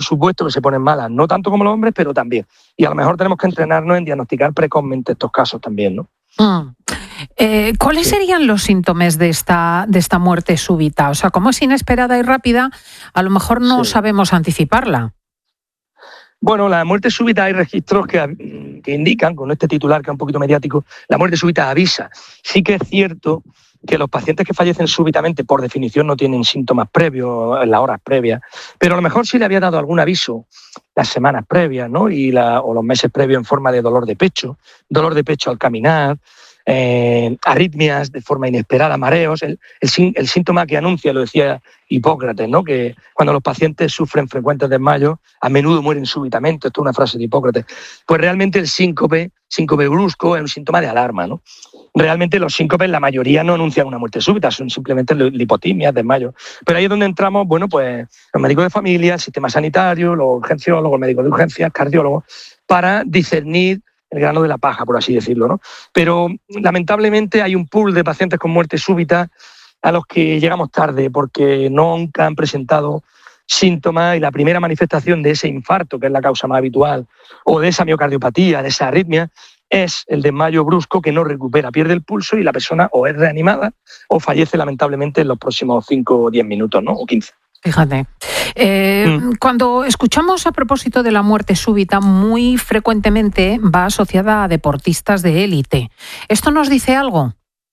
supuesto que se ponen malas, no tanto como los hombres, pero también. Y a lo mejor tenemos que entrenarnos en diagnosticar precozmente estos casos también, ¿no? ¿Cuáles serían los síntomas de esta muerte súbita? O sea, como es inesperada y rápida, a lo mejor no sabemos anticiparla. Bueno, la muerte súbita hay registros que indican, con este titular que es un poquito mediático, la muerte súbita avisa. Sí que es cierto que los pacientes que fallecen súbitamente, por definición, no tienen síntomas previos, en las horas previas, pero a lo mejor sí le había dado algún aviso las semanas previas, ¿no? O los meses previos en forma de dolor de pecho al caminar, arritmias de forma inesperada, mareos, el síntoma que anuncia, lo decía Hipócrates, ¿no? Que cuando los pacientes sufren frecuentes desmayos, a menudo mueren súbitamente. Esto es una frase de Hipócrates. Pues realmente el síncope brusco, es un síntoma de alarma, ¿no? Realmente los síncopes, la mayoría no anuncian una muerte súbita, son simplemente lipotimias, desmayos. Pero ahí es donde entramos, bueno, pues los médicos de familia, el sistema sanitario, los urgenciólogos, los médicos de urgencias, cardiólogos, para discernir el grano de la paja, por así decirlo, ¿no? Pero lamentablemente hay un pool de pacientes con muerte súbita a los que llegamos tarde porque nunca han presentado síntomas, y la primera manifestación de ese infarto, que es la causa más habitual, o de esa miocardiopatía, de esa arritmia, es el desmayo brusco que no recupera, pierde el pulso y la persona o es reanimada o fallece lamentablemente en los próximos 5 o 10 minutos, ¿no? O 15. Fíjate, cuando escuchamos a propósito de la muerte súbita, muy frecuentemente va asociada a deportistas de élite. ¿Esto nos dice algo?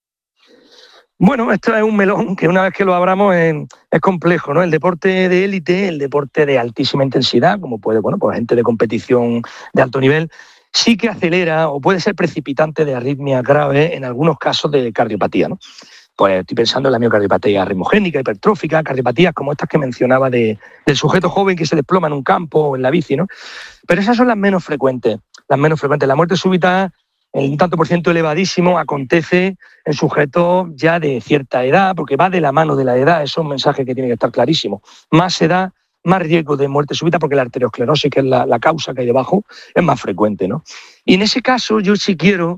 Bueno, esto es un melón que una vez que lo abramos es complejo, ¿no? El deporte de élite, el deporte de altísima intensidad, como puede, bueno, pues gente de competición de alto nivel, sí que acelera o puede ser precipitante de arritmia grave en algunos casos de cardiopatía, ¿no? Pues estoy pensando en la miocardiopatía ritmogénica, hipertrófica, cardiopatías como estas que mencionaba del sujeto joven que se desploma en un campo o en la bici, ¿no? Pero esas son las menos frecuentes. La muerte súbita, en un tanto por ciento elevadísimo, acontece en sujetos ya de cierta edad, porque va de la mano de la edad, eso es un mensaje que tiene que estar clarísimo. Más edad, más riesgo de muerte súbita, porque la arteriosclerosis, que es la causa que hay debajo, es más frecuente, ¿no? Y en ese caso yo sí quiero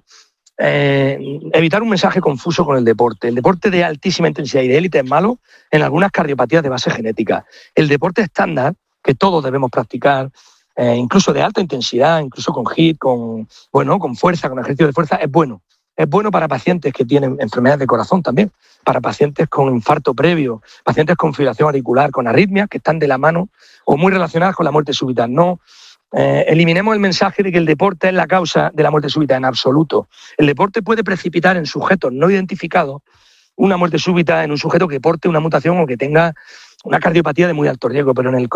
evitar un mensaje confuso con el deporte. El deporte de altísima intensidad y de élite es malo en algunas cardiopatías de base genética. El deporte estándar, que todos debemos practicar, incluso de alta intensidad, incluso con HIIT, con fuerza, con ejercicio de fuerza, es bueno. Es bueno para pacientes que tienen enfermedades de corazón también, para pacientes con infarto previo, pacientes con fibrilación auricular, con arritmias que están de la mano o muy relacionadas con la muerte súbita. No eliminemos el mensaje de que el deporte es la causa de la muerte súbita, en absoluto. El deporte puede precipitar en sujetos no identificados una muerte súbita en un sujeto que porte una mutación o que tenga una cardiopatía de muy alto riesgo, pero el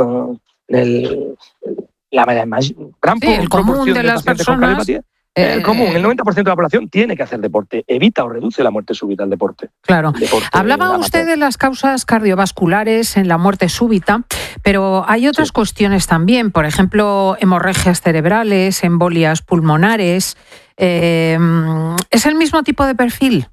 común de las personas, el común, el 90% de la población tiene que hacer deporte, evita o reduce la muerte súbita al deporte. Claro. Hablaba usted de las causas cardiovasculares en la muerte súbita, pero hay otras cuestiones también, por ejemplo, hemorragias cerebrales, embolias pulmonares. ¿Es el mismo tipo de perfil?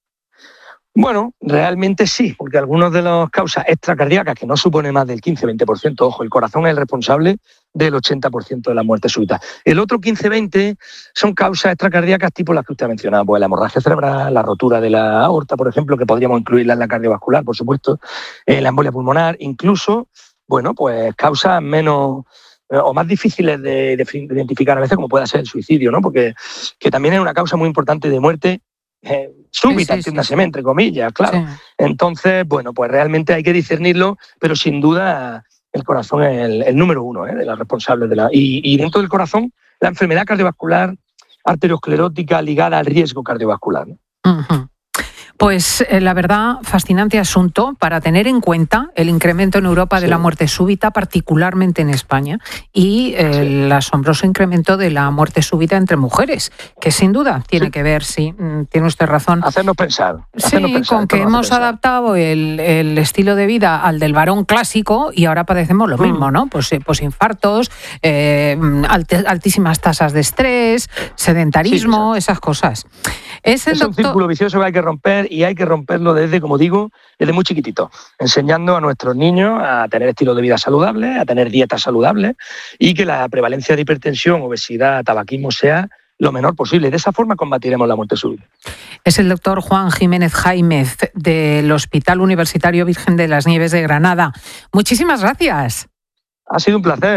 Bueno, realmente sí, porque algunas de las causas extracardíacas, que no supone más del 15-20%, ojo, el corazón es el responsable del 80% de la muerte súbita. El otro 15-20% son causas extracardíacas tipo las que usted ha mencionado, pues la hemorragia cerebral, la rotura de la aorta, por ejemplo, que podríamos incluirla en la cardiovascular, por supuesto, la embolia pulmonar, incluso, bueno, pues causas menos o más difíciles de identificar a veces, como puede ser el suicidio, ¿no? Porque que también es una causa muy importante de muerte súbita, entiéndaseme, entre comillas, claro. Sí. Entonces, bueno, pues realmente hay que discernirlo, pero sin duda el corazón es el número uno de las responsables de la... Y dentro del corazón, la enfermedad cardiovascular arteriosclerótica ligada al riesgo cardiovascular, ¿no? Uh-huh. Pues la verdad, fascinante asunto para tener en cuenta el incremento en Europa de la muerte súbita, particularmente en España, y el asombroso incremento de la muerte súbita entre mujeres, que sin duda tiene que ver, tiene usted razón. Hacernos pensar. Con que hemos adaptado el estilo de vida al del varón clásico y ahora padecemos lo mismo, ¿no? Pues infartos, altísimas tasas de estrés, sedentarismo, esas cosas. Es un círculo vicioso que hay que romper, y hay que romperlo desde, como digo, desde muy chiquitito, enseñando a nuestros niños a tener estilo de vida saludable, a tener dietas saludables y que la prevalencia de hipertensión, obesidad, tabaquismo sea lo menor posible. De esa forma combatiremos la muerte súbita. Es el doctor Juan Jiménez Jaimez del Hospital Universitario Virgen de las Nieves de Granada. Muchísimas gracias. Ha sido un placer.